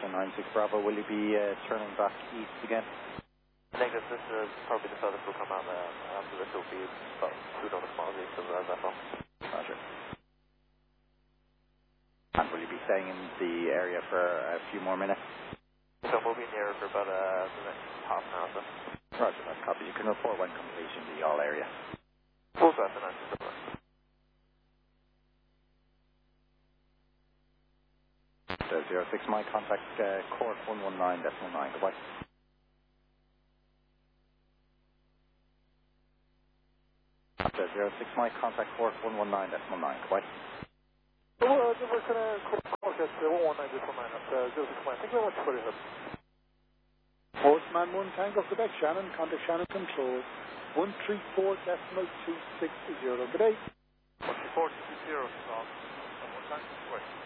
96 Bravo, will you be turning back east again? Negative, this is probably the furthest we'll come out after this will be about 2 nautical miles east of Zephyr. Roger. And will you be staying in the area for a few more minutes? So we'll be in the area for about the next half an hour or so. Roger, that's copy. You can report when completion to the all area. Full set, the 96 Bravo. 06 Mike, contact course 119.9, goodbye. 06 Mike, contact course 119.9, goodbye. We're going to contact 119.9 at 06 Mike. Thank you very much for your help. Horseman 1 Tango Quebec, Shannon, contact Shannon Control 134.260. Good day. 134.260, 1 Tango Quebec.